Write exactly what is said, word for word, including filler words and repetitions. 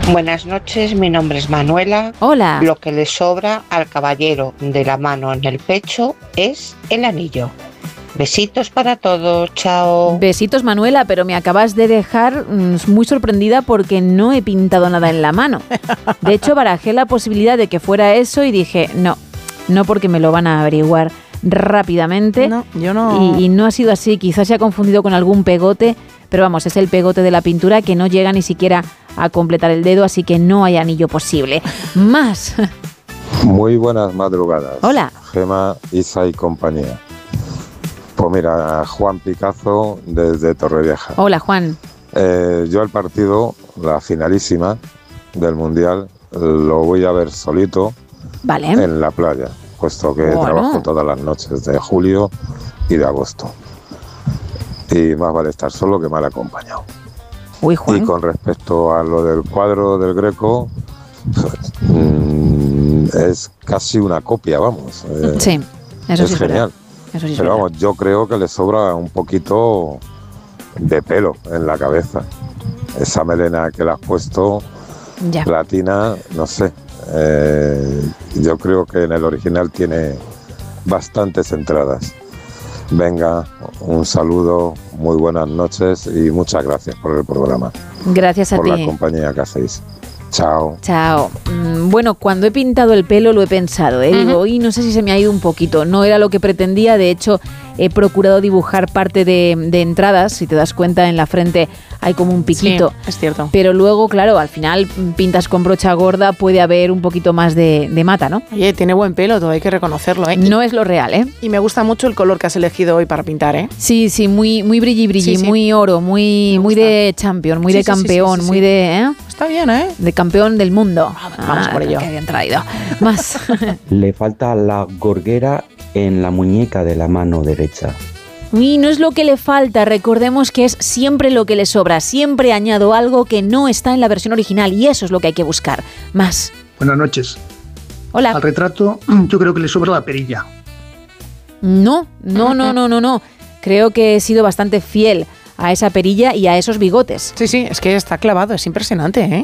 Buenas noches, mi nombre es Manuela. Hola. Lo que le sobra al caballero de la mano en el pecho es el anillo. Besitos para todos, chao. Besitos, Manuela, pero me acabas de dejar mmm, muy sorprendida porque no he pintado nada en la mano. De hecho, barajé la posibilidad de que fuera eso y dije, no, no porque me lo van a averiguar rápidamente. No, yo no. Y, y no ha sido así, quizás se ha confundido con algún pegote, pero vamos, es el pegote de la pintura que no llega ni siquiera a completar el dedo, así que no hay anillo posible. Más. Muy buenas madrugadas. Hola. Gema, Isa y compañía. Pues mira, Juan Picazo desde Torrevieja. Hola, Juan. Eh, yo el partido, la finalísima del Mundial, lo voy a ver solito. Vale. En la playa, puesto que Bueno. trabajo todas las noches de julio y de agosto. Y más vale estar solo que mal acompañado. Uy, Juan. Y con respecto a lo del cuadro del Greco, mmm, es casi una copia, vamos. Eh, Sí, eso es sí es genial. verdad. Eso sí es Pero verdad. vamos, yo creo que le sobra un poquito de pelo en la cabeza. Esa melena que le has puesto, Ya. platina, no sé. Eh, yo creo que en el original tiene bastantes entradas. Venga, un saludo, muy buenas noches y muchas gracias por el programa. Gracias a por ti. la compañía que hacéis. Chao. Chao. Mm, Bueno, cuando he pintado el pelo lo he pensado, ¿eh? Digo, y no sé si se me ha ido un poquito. No era lo que pretendía, de hecho he procurado dibujar parte de, de entradas. Si te das cuenta, en la frente hay como un piquito. Sí, es cierto. Pero luego, claro, al final pintas con brocha gorda, puede haber un poquito más de, de mata, ¿no? Oye, tiene buen pelo, todo hay que reconocerlo, ¿eh? No es lo real, ¿eh? Y me gusta mucho el color que has elegido hoy para pintar, ¿eh? Sí, sí, muy, muy brilli brilli, Sí, sí. muy oro, muy, Me muy gusta. de champion, muy Sí, de sí, sí, sí, campeón, sí, sí. muy de, ¿eh? Está bien, ¿eh? De campeón del mundo. Vamos por ello. Que bien traído. Más. Le falta la gorguera en la muñeca de la mano derecha. Y no es lo que le falta, recordemos que es siempre lo que le sobra, siempre añado algo que no está en la versión original y eso es lo que hay que buscar. Más. Buenas noches. Hola. Al retrato yo creo que le sobra la perilla. No, no, no, no, no, no. Creo que he sido bastante fiel a esa perilla y a esos bigotes. Sí, sí, es que está clavado, es impresionante, ¿eh?